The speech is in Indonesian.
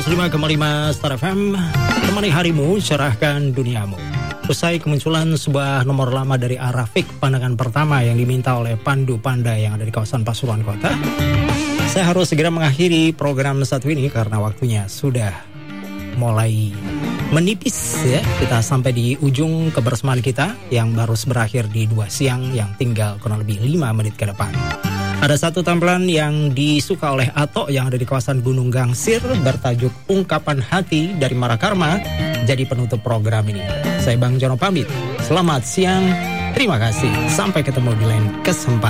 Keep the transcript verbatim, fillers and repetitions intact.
seratus lima koma lima Star F M, temani harimu, cerahkan duniamu. Usai kemunculan sebuah nomor lama dari Arafik, pandangan pertama yang diminta oleh Pandu Panda yang ada di kawasan Pasuruan Kota, saya harus segera mengakhiri program satu ini karena waktunya sudah mulai menipis ya. Kita sampai di ujung kebersamaan kita yang baru berakhir di dua siang yang tinggal kurang lebih lima menit ke depan. Ada satu tampilan yang disuka oleh Ato yang ada di kawasan Gunung Gangsir bertajuk Ungkapan Hati dari Marakarma jadi penutup program ini. Saya Bang Jono pamit. Selamat siang. Terima kasih. Sampai ketemu di lain kesempatan.